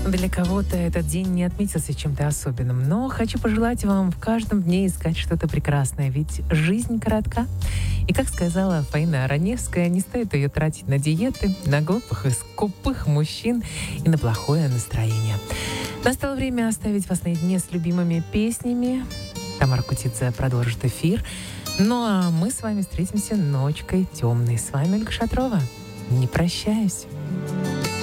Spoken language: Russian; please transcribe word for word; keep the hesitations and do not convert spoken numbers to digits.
Для кого-то этот день не отметился чем-то особенным, но хочу пожелать вам в каждом дне искать что-то прекрасное, ведь жизнь коротка. И, как сказала Фаина Раневская, не стоит ее тратить на диеты, на глупых и скупых мужчин и на плохое настроение. Настало время оставить вас наедине с любимыми песнями. Тамара Кутидзе продолжит эфир. Ну а мы с вами встретимся ночкой темной. С вами Ольга Шатрова. Не прощаюсь.